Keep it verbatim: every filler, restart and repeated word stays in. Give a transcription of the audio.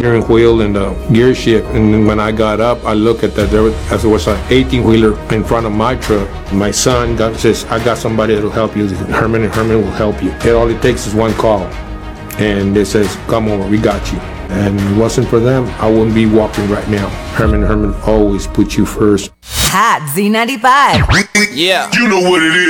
steering wheel and the gear shift. And then when I got up, I looked at that. There was, as there was an eighteen-wheeler in front of my truck. My son got, says, I got somebody that will help you. Herman and Herman will help you. And all it takes is one call. And they says, come over, we got you. And if it wasn't for them, I wouldn't be walking right now. Herman and Herman always put you first. Hot Z ninety-five. Yeah. You know what it is.